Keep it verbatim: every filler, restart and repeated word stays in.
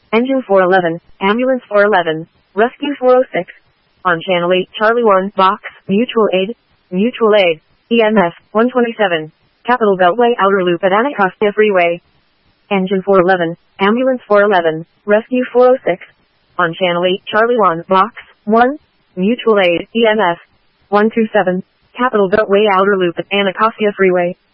Engine four eleven, Ambulance four eleven, Rescue four oh six. On Channel eight, Charlie one, Box, Mutual Aid, Mutual Aid, E M S, one twenty-seven, Capital Beltway Outer Loop at Anacostia Freeway. Engine four eleven, Ambulance four eleven, Rescue four oh six. On Channel eight, Charlie one, Box, one, Mutual Aid, E M S, one twenty-seven, Capital Beltway Outer Loop at Anacostia Freeway.